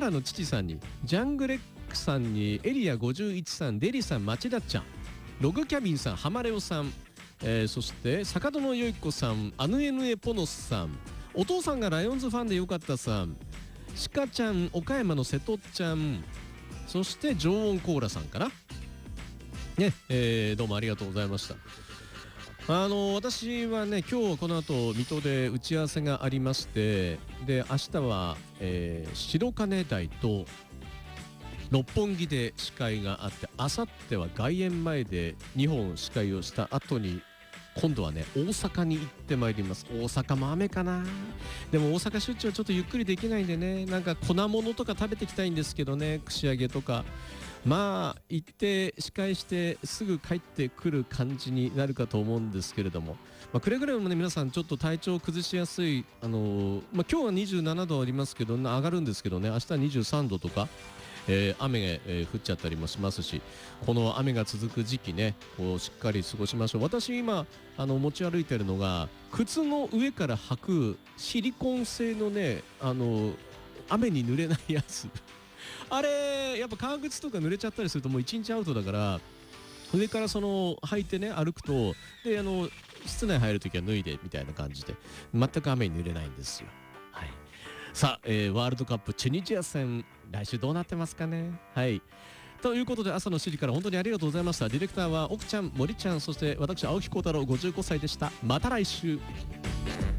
原の父さんに、ジャングレックさんに、エリア51さん、デリさん、町田ちゃん、ログキャビンさん、ハマレオさん、そして坂戸のよいこさん、アヌエヌエポノスさん、お父さんがライオンズファンでよかったさん、シカちゃん、岡山の瀬戸ちゃん、そして常温コーラさんかなね、どうもありがとうございました。私はね、今日この後水戸で打ち合わせがありまして、で明日は、白金台と六本木で司会があって、あさっては外苑前で2本司会をした後に、今度はね大阪に行ってまいります。大阪も雨かな。でも大阪出張ちょっとゆっくりできないんでね、なんか粉物とか食べてきたいんですけどね、串揚げとか。まあ行って司会してすぐ帰ってくる感じになるかと思うんですけれども、くれぐれもね皆さんちょっと体調を崩しやすい、今日は27度ありますけど上がるんですけどね、明日は23度とか、雨、降っちゃったりもしますし、この雨が続く時期ね、こうしっかり過ごしましょう。私今持ち歩いてるのが、靴の上から履くシリコン製のね、雨に濡れないやつあれやっぱ革靴とか濡れちゃったりするともう1日アウトだから、上からその履いてね歩くと、で室内入るときは脱いでみたいな感じで、全く雨に濡れないんですよ。はい。さあ、ワールドカップチュニジア戦、来週どうなってますかね。はい。ということで、朝の7時から本当にありがとうございました。ディレクターは奥ちゃん、森ちゃん、そして私青木幸太郎55歳でした。また来週。